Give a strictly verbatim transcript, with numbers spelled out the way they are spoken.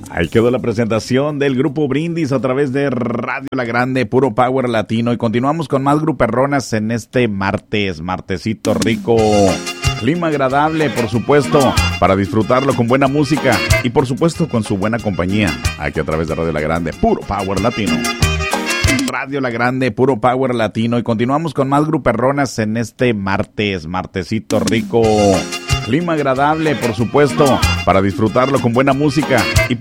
Ahí quedó la presentación del Grupo Brindis a través de Radio La Grande, puro power latino. Y continuamos con más gruperronas en este martes, martesito rico. Clima agradable, por supuesto, para disfrutarlo con buena música y por supuesto con su buena compañía. Aquí a través de Radio La Grande, puro power latino. Radio La Grande, puro power latino. Y continuamos con más gruperronas en este martes, martesito rico. Clima agradable, por supuesto, para disfrutarlo con buena música y